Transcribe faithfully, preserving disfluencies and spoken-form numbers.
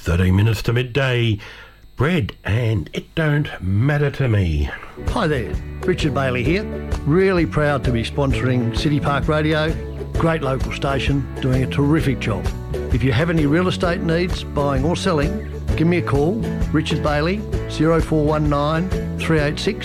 thirteen minutes to midday. Bread and it don't matter to me. Hi there, Richard Bailey here. Really proud to be sponsoring City Park Radio. Great local station, doing a terrific job. If you have any real estate needs, buying or selling, give me a call, Richard Bailey, zero four one nine, three eight six